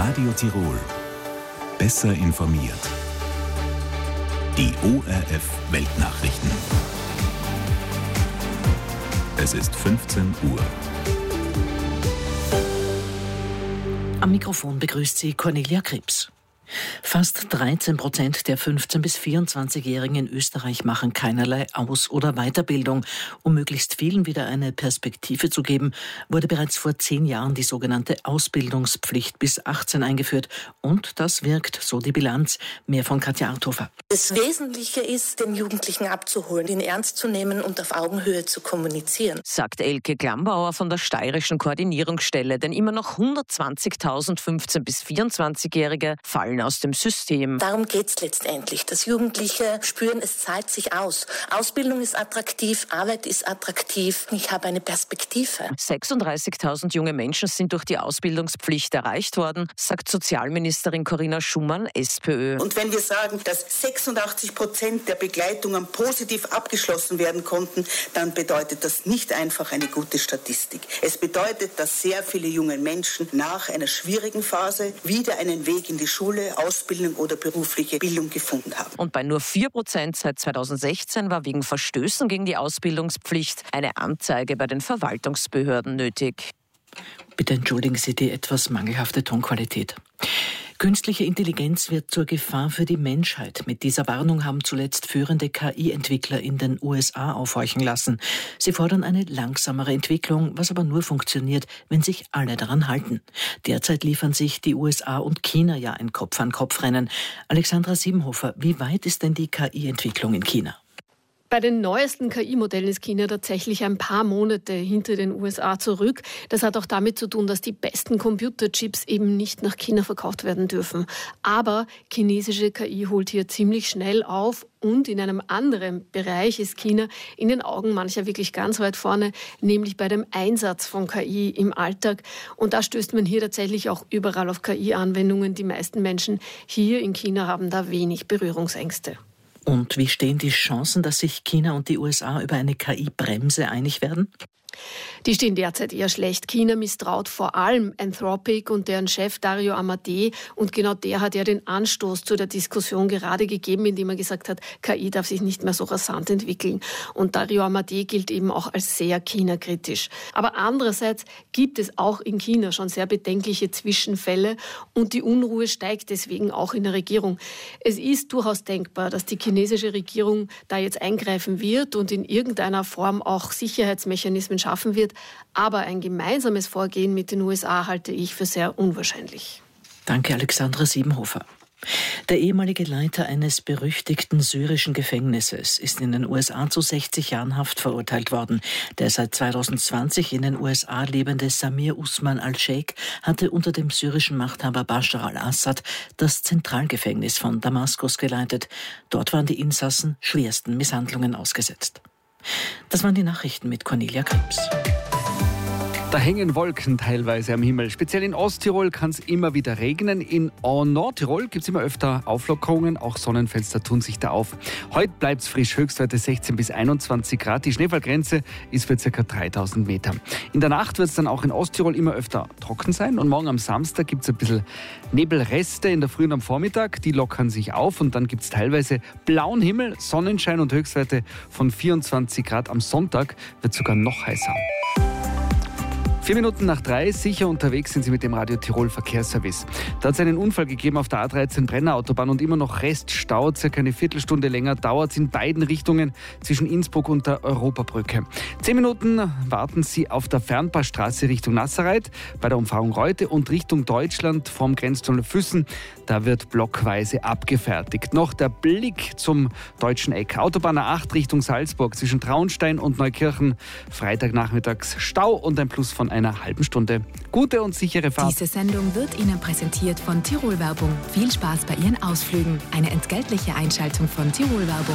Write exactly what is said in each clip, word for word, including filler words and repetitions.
Radio Tirol. Besser informiert. Die O R F Weltnachrichten. Es ist fünfzehn Uhr. Am Mikrofon begrüßt sie Cornelia Krebs. Fast dreizehn Prozent der fünfzehn- bis vierundzwanzigjährigen in Österreich machen keinerlei Aus- oder Weiterbildung. Um möglichst vielen wieder eine Perspektive zu geben, wurde bereits vor zehn Jahren die sogenannte Ausbildungspflicht bis achtzehn eingeführt. Und das wirkt, so die Bilanz. Mehr von Katja Arthofer. Das Wesentliche ist, den Jugendlichen abzuholen, ihn ernst zu nehmen und auf Augenhöhe zu kommunizieren, sagt Elke Glambauer von der Steirischen Koordinierungsstelle. Denn immer noch hundertzwanzigtausend fünfzehn- bis vierundzwanzigjährige fallen aus dem System. Darum geht es letztendlich, dass Jugendliche spüren, es zahlt sich aus. Ausbildung ist attraktiv, Arbeit ist attraktiv, ich habe eine Perspektive. sechsunddreißigtausend junge Menschen sind durch die Ausbildungspflicht erreicht worden, sagt Sozialministerin Corinna Schumann, SPÖ. Und wenn wir sagen, dass sechsundachtzig Prozent der Begleitungen positiv abgeschlossen werden konnten, dann bedeutet das nicht einfach eine gute Statistik. Es bedeutet, dass sehr viele junge Menschen nach einer schwierigen Phase wieder einen Weg in die Schule, Ausbildung oder berufliche Bildung gefunden haben. Und bei nur vier Prozent seit zweitausendsechzehn war wegen Verstößen gegen die Ausbildungspflicht eine Anzeige bei den Verwaltungsbehörden nötig. Bitte entschuldigen Sie die etwas mangelhafte Tonqualität. Künstliche Intelligenz wird zur Gefahr für die Menschheit. Mit dieser Warnung haben zuletzt führende K I-Entwickler in den U S A aufhorchen lassen. Sie fordern eine langsamere Entwicklung, was aber nur funktioniert, wenn sich alle daran halten. Derzeit liefern sich die U S A und China ja ein Kopf-an-Kopf-Rennen. Alexandra Siebenhofer, wie weit ist denn die K I-Entwicklung in China? Bei den neuesten K I-Modellen ist China tatsächlich ein paar Monate hinter den U S A zurück. Das hat auch damit zu tun, dass die besten Computerchips eben nicht nach China verkauft werden dürfen. Aber chinesische K I holt hier ziemlich schnell auf und in einem anderen Bereich ist China in den Augen mancher wirklich ganz weit vorne, nämlich bei dem Einsatz von K I im Alltag. Und da stößt man hier tatsächlich auch überall auf K I-Anwendungen. Die meisten Menschen hier in China haben da wenig Berührungsängste. Und wie stehen die Chancen, dass sich China und die U S A über eine K I-Bremse einig werden? Die stehen derzeit eher schlecht. China misstraut vor allem Anthropic und deren Chef Dario Amodei. Und genau der hat ja den Anstoß zu der Diskussion gerade gegeben, indem er gesagt hat, K I darf sich nicht mehr so rasant entwickeln. Und Dario Amodei gilt eben auch als sehr China-kritisch. Aber andererseits gibt es auch in China schon sehr bedenkliche Zwischenfälle und die Unruhe steigt deswegen auch in der Regierung. Es ist durchaus denkbar, dass die chinesische Regierung da jetzt eingreifen wird und in irgendeiner Form auch Sicherheitsmechanismen schaffen wird. Aber ein gemeinsames Vorgehen mit den U S A halte ich für sehr unwahrscheinlich. Danke, Alexandra Siebenhofer. Der ehemalige Leiter eines berüchtigten syrischen Gefängnisses ist in den U S A zu sechzig Jahren Haft verurteilt worden. Der seit zweitausendzwanzig in den U S A lebende Samir Usman al-Sheikh hatte unter dem syrischen Machthaber Bashar al-Assad das Zentralgefängnis von Damaskus geleitet. Dort waren die Insassen schwersten Misshandlungen ausgesetzt. Das waren die Nachrichten mit Cornelia Krebs. Da hängen Wolken teilweise am Himmel. Speziell in Osttirol kann es immer wieder regnen. In Nordtirol gibt es immer öfter Auflockerungen. Auch Sonnenfenster tun sich da auf. Heute bleibt es frisch, Höchstwerte sechzehn bis einundzwanzig Grad. Die Schneefallgrenze ist für ca. dreitausend Meter. In der Nacht wird es dann auch in Osttirol immer öfter trocken sein. Und morgen am Samstag gibt es ein bisschen Nebelreste in der Früh und am Vormittag. Die lockern sich auf und dann gibt es teilweise blauen Himmel, Sonnenschein und Höchstwerte von vierundzwanzig Grad. Am Sonntag wird es sogar noch heißer. Vier Minuten nach drei, sicher unterwegs sind Sie mit dem Radio Tirol Verkehrsservice. Da hat es einen Unfall gegeben auf der A dreizehn Brennerautobahn und immer noch Reststau. Circa eine Viertelstunde länger dauert es in beiden Richtungen zwischen Innsbruck und der Europabrücke. Zehn Minuten warten Sie auf der Fernpassstraße Richtung Nasserreit bei der Umfahrung Reute und Richtung Deutschland vom Grenztunnel Füssen. Da wird blockweise abgefertigt. Noch der Blick zum deutschen Eck. Autobahn A acht Richtung Salzburg zwischen Traunstein und Neukirchen. Freitagnachmittags Stau und ein Plus von einer halben Stunde. Gute und sichere Fahrt. Diese Sendung wird Ihnen präsentiert von Tirol Werbung. Viel Spaß bei Ihren Ausflügen. Eine entgeltliche Einschaltung von Tirol Werbung.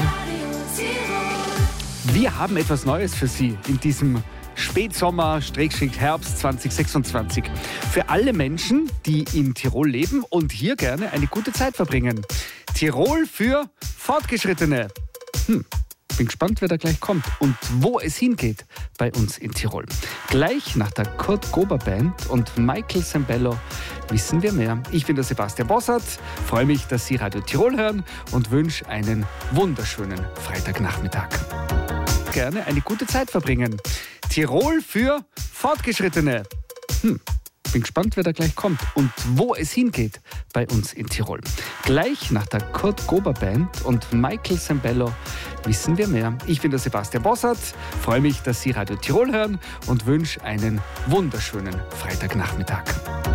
Wir haben etwas Neues für Sie in diesem Spätsommer-Herbst zwanzig sechsundzwanzig. Für alle Menschen, die in Tirol leben und hier gerne eine gute Zeit verbringen. Tirol für Fortgeschrittene. Hm. Bin gespannt, wer da gleich kommt und wo es hingeht bei uns in Tirol. Gleich nach der Kurt Gober Band und Michael Sembello wissen wir mehr. Ich bin der Sebastian Bossert, freue mich, dass Sie Radio Tirol hören und wünsche einen wunderschönen Freitagnachmittag. Gerne eine gute Zeit verbringen. Tirol für Fortgeschrittene. Hm. Bin gespannt, wer da gleich kommt und wo es hingeht bei uns in Tirol. Gleich nach der Kurt Gober Band und Michael Sembello wissen wir mehr. Ich bin der Sebastian Bossert, freue mich, dass Sie Radio Tirol hören und wünsche einen wunderschönen Freitagnachmittag.